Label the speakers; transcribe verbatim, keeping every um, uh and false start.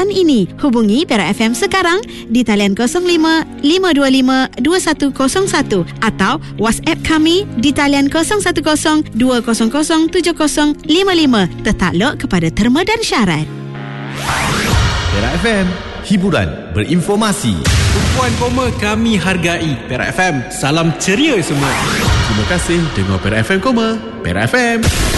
Speaker 1: kesempatan ini. Hubungi Perak F M sekarang di talian kosong lima lima dua lima dua satu kosong satu atau WhatsApp kami di talian kosong satu kosong dua kosong kosong tujuh kosong lima lima. Tertakluk kepada terma dan syarat.
Speaker 2: Perak F M, hiburan berinformasi.
Speaker 3: Tumpuan koma kami hargai. Perak F M, salam ceria semua.
Speaker 2: Terima kasih dengar Perak F M, Perak F M.